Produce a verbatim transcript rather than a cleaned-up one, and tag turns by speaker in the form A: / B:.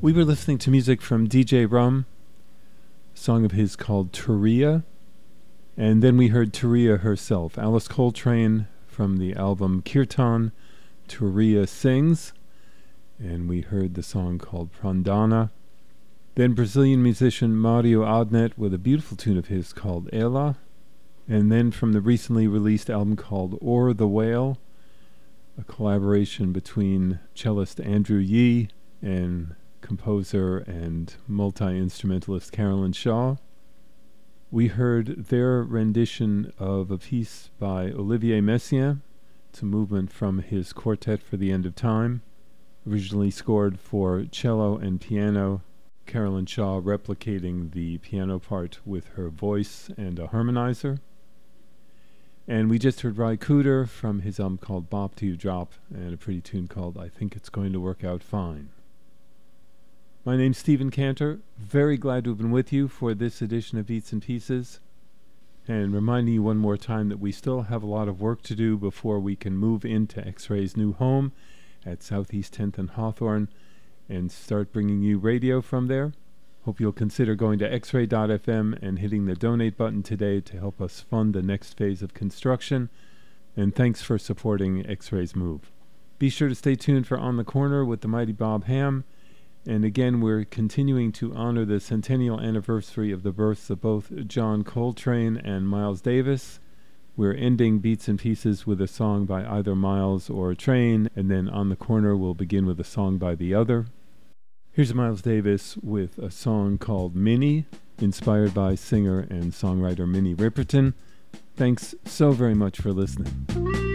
A: We were listening to music from D J Rum, a song of his called Turia, and then we heard Turia herself, Alice Coltrane, from the album Kirtan, Turia Sings, and we heard the song called Prandana. Then Brazilian musician Mario Adnet with a beautiful tune of his called Ela, and then from the recently released album called Or the Whale, a collaboration between cellist Andrew Yee and composer and multi-instrumentalist Carolyn Shaw. We heard their rendition of a piece by Olivier Messiaen. It's a movement from his Quartet for the End of Time, originally scored for cello and piano, Carolyn Shaw replicating the piano part with her voice and a harmonizer. And we just heard Ry Cooder from his album called Bop Do You Drop, and a pretty tune called I Think It's Going to Work Out Fine. My name's Stephen Cantor. Very glad to have been with you for this edition of Beats and Pieces. And reminding you one more time that we still have a lot of work to do before we can move into X-Ray's new home at Southeast tenth and Hawthorne and start bringing you radio from there. Hope you'll consider going to x ray dot f m and hitting the donate button today to help us fund the next phase of construction. And thanks for supporting X-Ray's move. Be sure to stay tuned for On the Corner with the mighty Bob Ham. And again, we're continuing to honor the centennial anniversary of the births of both John Coltrane and Miles Davis. We're ending Beats and Pieces with a song by either Miles or Train, and then On the Corner we'll begin with a song by the other. Here's Miles Davis with a song called Minnie, inspired by singer and songwriter Minnie Riperton. Thanks so very much for listening.